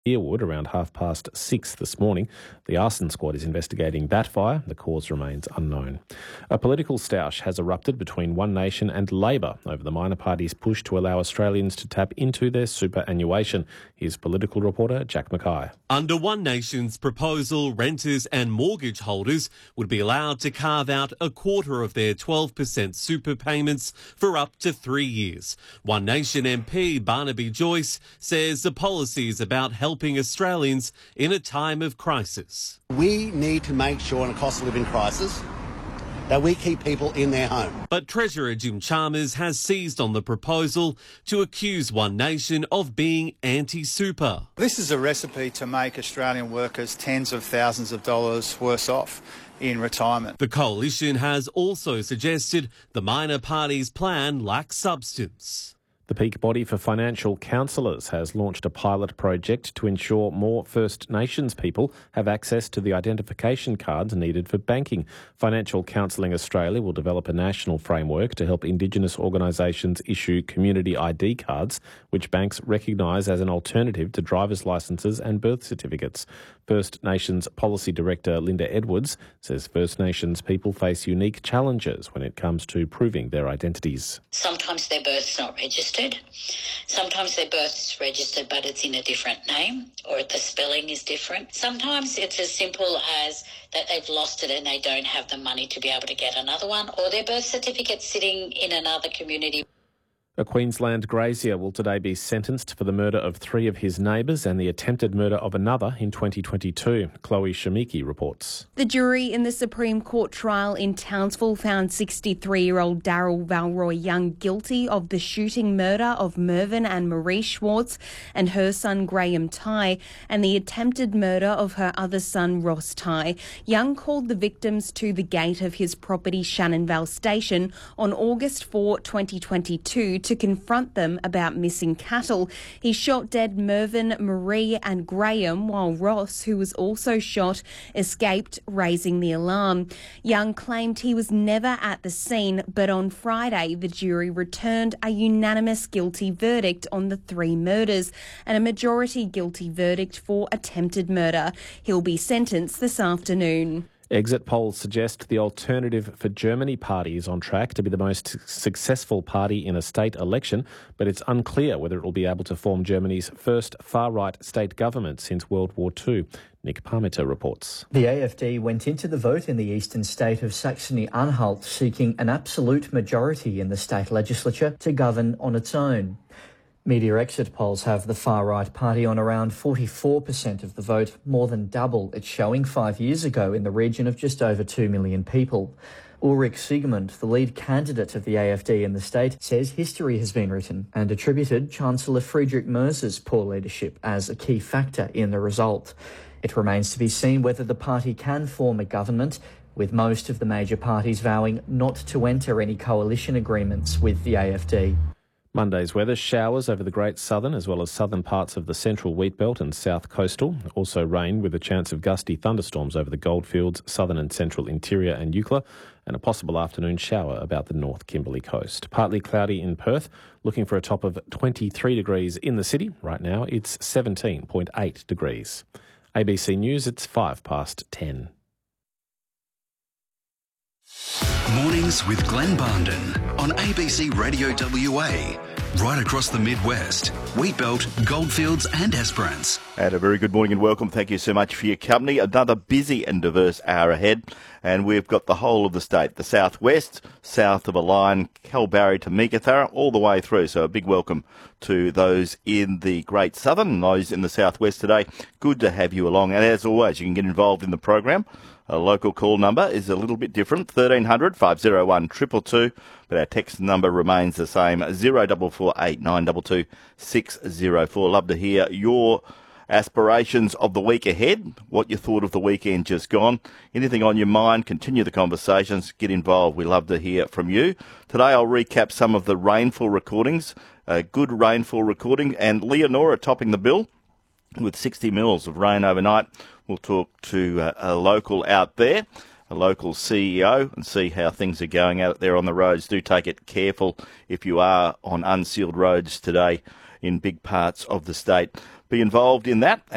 Earwood around 6:30 this morning. The arson squad is investigating that fire. The cause remains unknown. A political stoush has erupted between One Nation and Labor over the minor party's push to allow Australians to tap into their superannuation. Here's political reporter Jack Mackay. Under One Nation's proposal, renters and mortgage holders would be allowed to carve out a quarter of their 12% super payments for up to 3 years. One Nation MP Barnaby Joyce says the policy is about helping Australians in a time of crisis. We need to make sure in a cost of living crisis that we keep people in their home. But Treasurer Jim Chalmers has seized on the proposal to accuse One Nation of being anti-super. This is a recipe to make Australian workers tens of thousands of dollars worse off in retirement. The coalition has also suggested the minor party's plan lacks substance. The peak body for financial counsellors has launched a pilot project to ensure more First Nations people have access to the identification cards needed for banking. Financial Counselling Australia will develop a national framework to help Indigenous organisations issue community ID cards, which banks recognise as an alternative to driver's licences and birth certificates. First Nations Policy Director Linda Edwards says First Nations people face unique challenges when it comes to proving their identities. Sometimes their birth's not registered. Sometimes their birth's registered but it's in a different name or the spelling is different. Sometimes it's as simple as that they've lost it and they don't have the money to be able to get another one, or their birth certificate's sitting in another community. A Queensland grazier will today be sentenced for the murder of 3 of his neighbours and the attempted murder of another in 2022. Chloe Shamiki reports. The jury in the Supreme Court trial in Townsville found 63-year-old Daryl Valroy Young guilty of the shooting murder of Mervyn and Marie Schwartz and her son Graham Tighe, and the attempted murder of her other son Ross Tighe. Young called the victims to the gate of his property Shannonvale Station on August 4, 2022 to confront them about missing cattle. He shot dead Mervyn, Marie and Graham, while Ross, who was also shot, escaped, raising the alarm. Young claimed he was never at the scene, but on Friday the jury returned a unanimous guilty verdict on the 3 murders and a majority guilty verdict for attempted murder. He'll be sentenced this afternoon. Exit polls suggest the Alternative for Germany party is on track to be the most successful party in a state election, but it's unclear whether it will be able to form Germany's first far-right state government since World War II. Nick Parmiter reports. The AfD went into the vote in the eastern state of Saxony-Anhalt seeking an absolute majority in the state legislature to govern on its own. Media exit polls have the far-right party on around 44% of the vote, more than double its showing 5 years ago in the region of just over 2 million people. Ulrich Siegmund, the lead candidate of the AfD in the state, says history has been written and attributed Chancellor Friedrich Merz's poor leadership as a key factor in the result. It remains to be seen whether the party can form a government, with most of the major parties vowing not to enter any coalition agreements with the AfD. Monday's weather: showers over the Great Southern as well as southern parts of the central wheatbelt and south coastal. Also rain with a chance of gusty thunderstorms over the Goldfields, southern and central interior and Eucla, and a possible afternoon shower about the North Kimberley coast. Partly cloudy in Perth, looking for a top of 23 degrees in the city. Right now it's 17.8 degrees. ABC News, it's 10:05. Mornings with Glenn Barnden on ABC Radio WA. Right across the Midwest, Wheatbelt, Goldfields and Esperance. And a very good morning and welcome. Thank you so much for your company. Another busy and diverse hour ahead. And we've got the whole of the state, the southwest, south of a line, Kalbarri to Meekatharra, all the way through. So a big welcome to those in the Great Southern and those in the southwest today. Good to have you along. And as always, you can get involved in the program. A local call number is a little bit different, 1300 501 222, but our text number remains the same, 0448 922 604. Love to hear your aspirations of the week ahead, what you thought of the weekend just gone, anything on your mind, continue the conversations, get involved. We love to hear from you. Today I'll recap some of the rainfall recordings, good rainfall recording, and Leonora topping the bill with 60 mils of rain overnight. We'll talk to a local out there, a local CEO, and see how things are going out there on the roads. Do take it careful if you are on unsealed roads today in big parts of the state. Be involved in that.